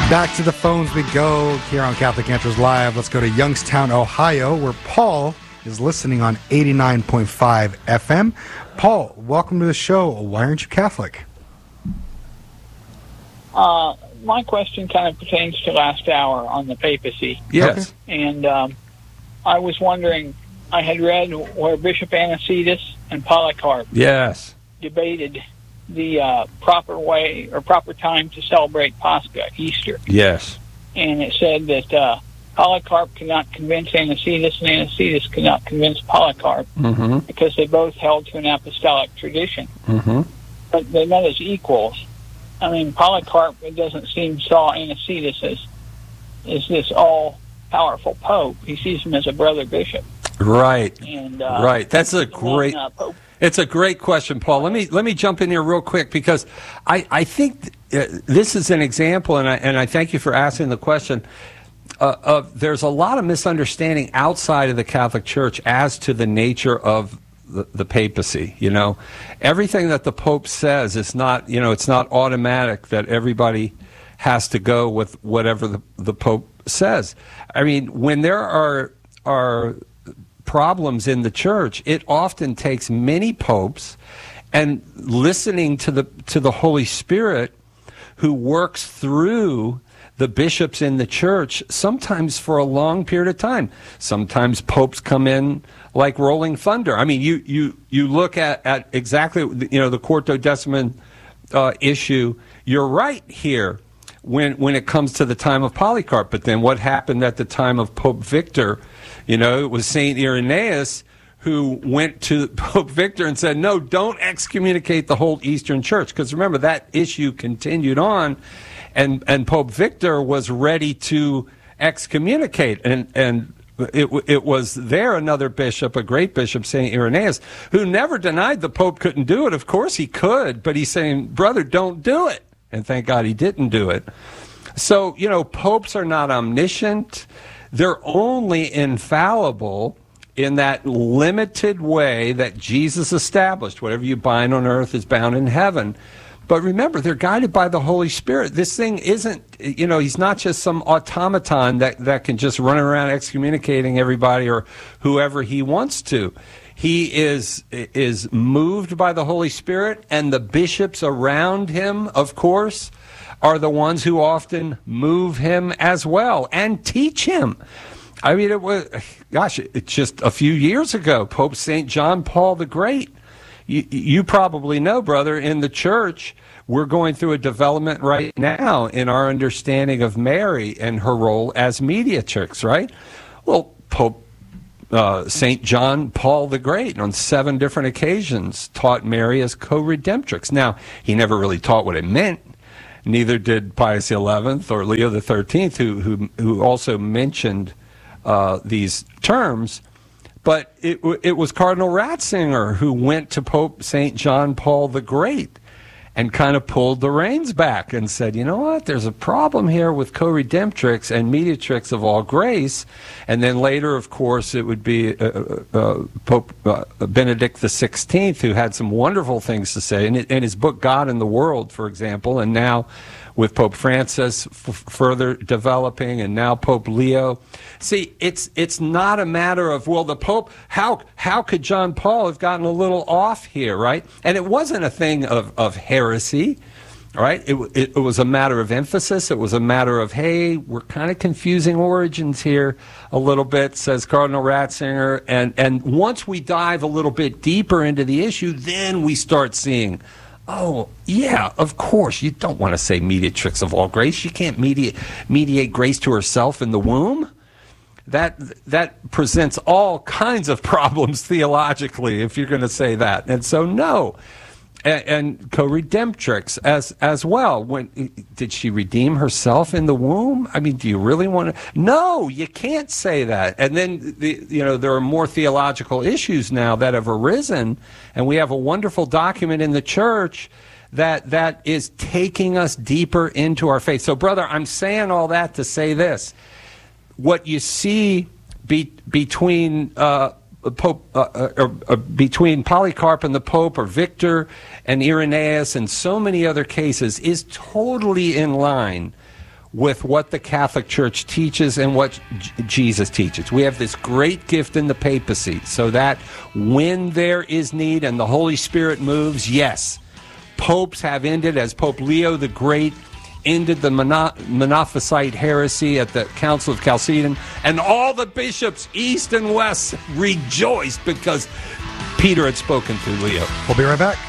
Back to the phones we go here on Catholic Answers Live. Let's go to Youngstown, Ohio, where Paul is listening on 89.5 FM. Paul, welcome to the show. Why aren't you Catholic? My question kind of pertains to last hour on the papacy. Yes. Okay. And I was wondering, I had read where Bishop Anicetus and Polycarp debated the proper way or proper time to celebrate Pascha, Easter. Yes. And it said that Polycarp could not convince Anicetus, and Anicetus could not convince Polycarp because they both held to an apostolic tradition. But they met as equals. I mean, Polycarp, it doesn't seem, saw Anicetus as this all-powerful pope. He sees him as a brother bishop. Right. And right. That's a great. It's a great question, Paul. Let me jump in here real quick because I think this is an example, and I thank you for asking the question. There's a lot of misunderstanding outside of the Catholic Church as to the nature of the papacy. You know, everything that the Pope says is not, it's not automatic that everybody has to go with whatever the Pope says. I mean, when there are problems in the church, it often takes many popes and listening to the Holy Spirit, who works through the bishops in the church, sometimes for a long period of time. Sometimes popes come in like rolling thunder. I mean, you look at exactly, the Quartodeciman issue. You're right here when it comes to the time of Polycarp. But then what happened at the time of Pope Victor? It was St. Irenaeus who went to Pope Victor and said, no, don't excommunicate the whole Eastern Church. Because remember, that issue continued on, and Pope Victor was ready to excommunicate. And it was there another bishop, a great bishop, St. Irenaeus, who never denied the Pope couldn't do it. Of course he could, but he's saying, brother, don't do it. And thank God he didn't do it. So, popes are not omniscient. They're only infallible in that limited way that Jesus established. Whatever you bind on earth is bound in heaven. But remember, they're guided by the Holy Spirit. This thing isn't, he's not just some automaton that can just run around excommunicating everybody or whoever he wants to. He is moved by the Holy Spirit, and the bishops around him, of course, are the ones who often move him as well and teach him. I mean, it's just a few years ago, Pope St. John Paul the Great. You probably know, brother, in the church, we're going through a development right now in our understanding of Mary and her role as mediatrix, right? Well, Pope St. John Paul the Great, on 7 different occasions, taught Mary as co-redemptrix. Now, he never really taught what it meant. Neither did Pius XI or Leo XIII, who also mentioned these terms. But it was Cardinal Ratzinger who went to Pope St. John Paul the Great and kind of pulled the reins back and said, you know what, there's a problem here with co-redemptrix and mediatrix of all grace. And then later, of course, it would be Pope Benedict XVI, who had some wonderful things to say in his book, God and the World, for example, and now with Pope Francis further developing, and now Pope Leo. See, it's not a matter of, well, the Pope, how could John Paul have gotten a little off here, right? And it wasn't a thing of heresy, right? It was a matter of emphasis. It was a matter of, hey, we're kind of confusing origins here a little bit, says Cardinal Ratzinger. And once we dive a little bit deeper into the issue, then we start seeing, oh, yeah, of course, you don't want to say mediatrix of all grace. She can't mediate grace to herself in the womb. That presents all kinds of problems theologically, if you're going to say that. And so, no. And co-redemptrix as well. Did she redeem herself in the womb? I mean, do you really want to? No, you can't say that. And then there are more theological issues now that have arisen, and we have a wonderful document in the church that is taking us deeper into our faith. So, brother, I'm saying all that to say this: what you see between between Polycarp and the Pope, or Victor and Irenaeus, and so many other cases, is totally in line with what the Catholic Church teaches and what Jesus teaches. We have this great gift in the papacy, so that when there is need and the Holy Spirit moves, yes, popes have ended, as Pope Leo the Great ended the Monophysite heresy at the Council of Chalcedon, and all the bishops, east and west, rejoiced because Peter had spoken to Leo. We'll be right back.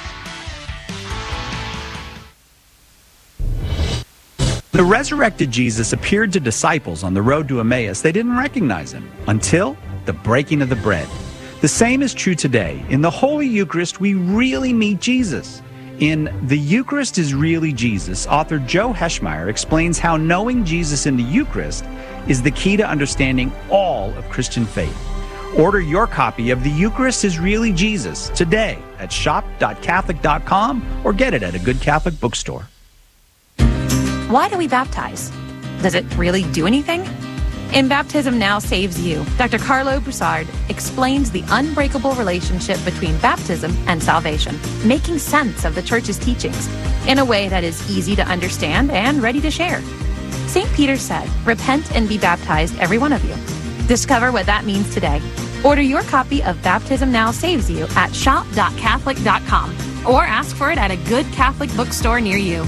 The resurrected Jesus appeared to disciples on the road to Emmaus. They didn't recognize him until the breaking of the bread. The same is true today. In the Holy Eucharist, we really meet Jesus. In The Eucharist is Really Jesus, author Joe Heschmeyer explains how knowing Jesus in the Eucharist is the key to understanding all of Christian faith. Order your copy of The Eucharist is Really Jesus today at shop.catholic.com or get it at a good Catholic bookstore. Why do we baptize? Does it really do anything? In Baptism Now Saves You, Dr. Carlo Broussard explains the unbreakable relationship between baptism and salvation, making sense of the Church's teachings in a way that is easy to understand and ready to share. St. Peter said, "Repent and be baptized, every one of you." Discover what that means today. Order your copy of Baptism Now Saves You at shop.catholic.com or ask for it at a good Catholic bookstore near you.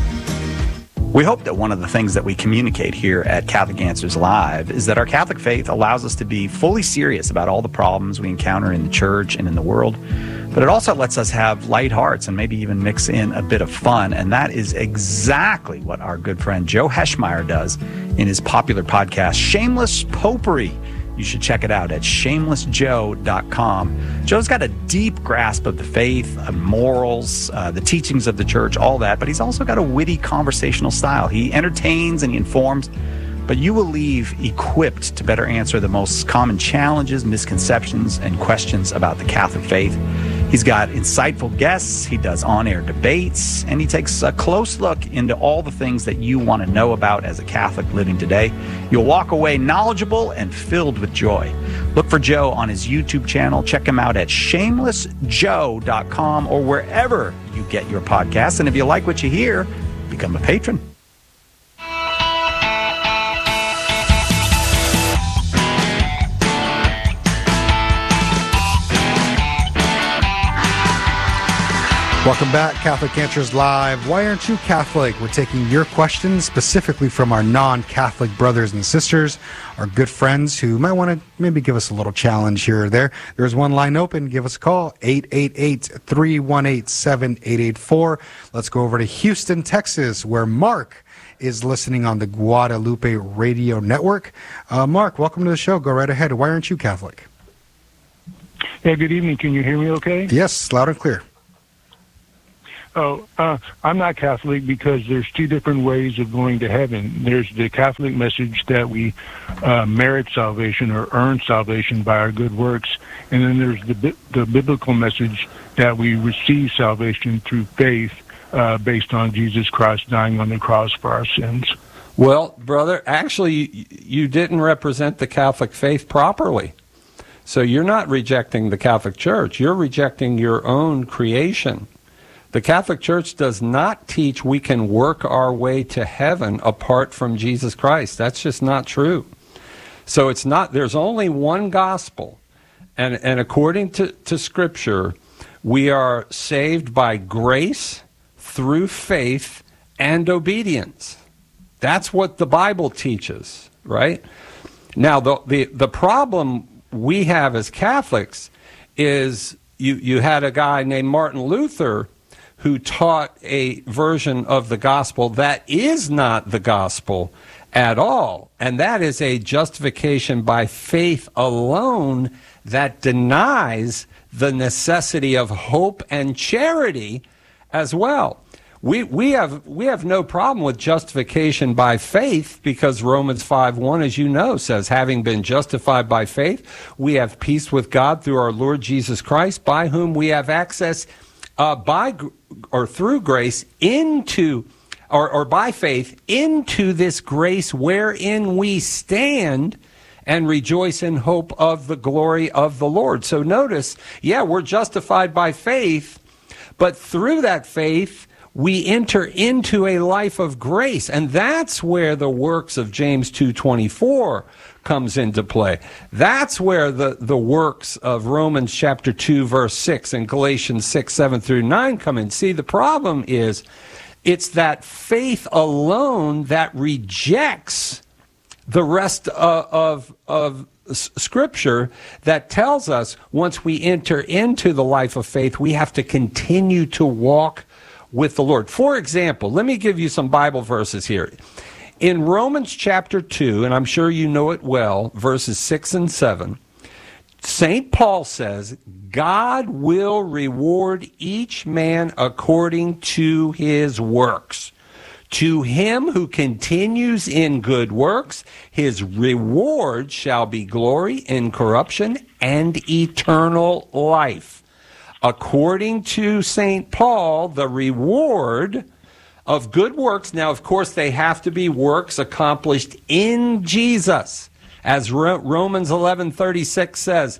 We hope that one of the things that we communicate here at Catholic Answers Live is that our Catholic faith allows us to be fully serious about all the problems we encounter in the church and in the world, but it also lets us have light hearts and maybe even mix in a bit of fun, and that is exactly what our good friend Joe Heschmeyer does in his popular podcast, Shameless Popery. You should check it out at shamelessjoe.com. Joe's got a deep grasp of the faith, morals, the teachings of the church, all that, but he's also got a witty conversational style. He entertains and he informs, but you will leave equipped to better answer the most common challenges, misconceptions, and questions about the Catholic faith. He's got insightful guests, he does on-air debates, and he takes a close look into all the things that you want to know about as a Catholic living today. You'll walk away knowledgeable and filled with joy. Look for Joe on his YouTube channel. Check him out at shamelessjoe.com or wherever you get your podcasts. And if you like what you hear, become a patron. Welcome back, Catholic Answers Live. Why aren't you Catholic? We're taking your questions specifically from our non-Catholic brothers and sisters, our good friends who might want to maybe give us a little challenge here or there. There's one line open. Give us a call, 888-318-7884. Let's go over to Houston, Texas, where Mark is listening on the Guadalupe Radio Network. Mark, welcome to the show. Go right ahead. Why aren't you Catholic? Hey, good evening. Can you hear me okay? Yes, loud and clear. I'm not Catholic because there's two different ways of going to heaven. There's the Catholic message that we merit salvation or earn salvation by our good works, and then there's the biblical message that we receive salvation through faith based on Jesus Christ dying on the cross for our sins. Well, brother, actually, you didn't represent the Catholic faith properly. So you're not rejecting the Catholic Church. You're rejecting your own creation. The Catholic Church does not teach we can work our way to heaven apart from Jesus Christ. That's just not true. So it's not, there's only one gospel. And according to Scripture, we are saved by grace through faith and obedience. That's what the Bible teaches, right? Now, the problem we have as Catholics is you had a guy named Martin Luther who taught a version of the gospel that is not the gospel at all. And that is a justification by faith alone that denies the necessity of hope and charity as well. We have no problem with justification by faith because Romans 5:1, as you know, says, having been justified by faith, we have peace with God through our Lord Jesus Christ, by whom we have access through grace into, or by faith, into this grace wherein we stand and rejoice in hope of the glory of the Lord. So notice, we're justified by faith, but through that faith, we enter into a life of grace. And that's where the works of James 2:24 comes into play. That's where the works of Romans chapter 2, verse 6 and Galatians 6, 7 through 9 come in. See, the problem is it's that faith alone that rejects the rest of Scripture that tells us once we enter into the life of faith, we have to continue to walk with the Lord. For example, let me give you some Bible verses here. In Romans chapter 2, and I'm sure you know it well, verses 6 and 7, St. Paul says, God will reward each man according to his works. To him who continues in good works, his reward shall be glory, incorruption, and eternal life. According to St. Paul, the reward of good works, now of course they have to be works accomplished in Jesus. As Romans 11:36 says,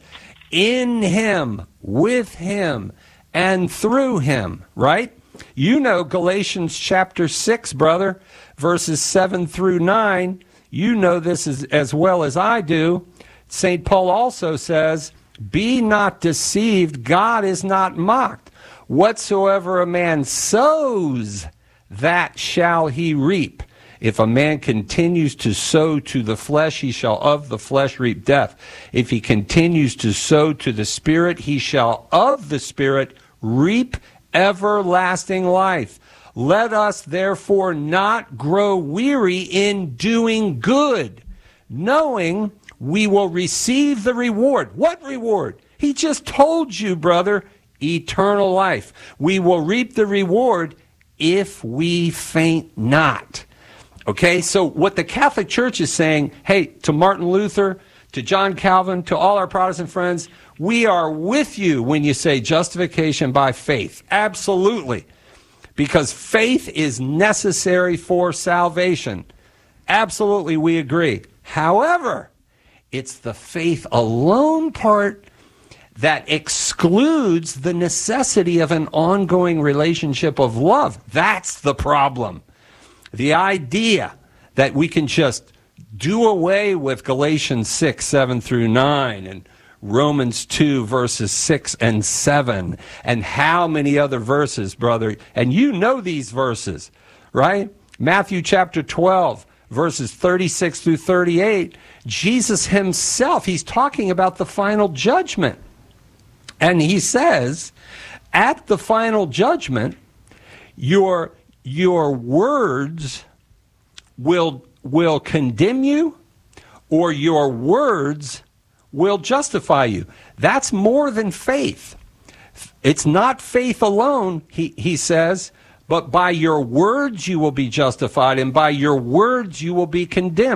in him, with him, and through him, right? You know Galatians chapter 6, brother, verses 7 through 9. You know this as well as I do. St. Paul also says, be not deceived, God is not mocked. Whatsoever a man sows, that shall he reap. If a man continues to sow to the flesh, he shall of the flesh reap death. If he continues to sow to the Spirit, he shall of the Spirit reap everlasting life. Let us therefore not grow weary in doing good, knowing we will receive the reward. What reward? He just told you, brother, eternal life. We will reap the reward if we faint not. Okay, so what the Catholic Church is saying, hey, to Martin Luther, to John Calvin, to all our Protestant friends, we are with you when you say justification by faith. Absolutely. Because faith is necessary for salvation. Absolutely, we agree. However, it's the faith alone part that excludes the necessity of an ongoing relationship of love. That's the problem. The idea that we can just do away with Galatians 6, 7 through 9, and Romans 2, verses 6 and 7, and how many other verses, brother, and you know these verses, right? Matthew chapter 12, verses 36 through 38, Jesus himself, he's talking about the final judgment. And he says, at the final judgment, your words will condemn you, or your words will justify you. That's more than faith. It's not faith alone, he says, but by your words you will be justified, and by your words you will be condemned.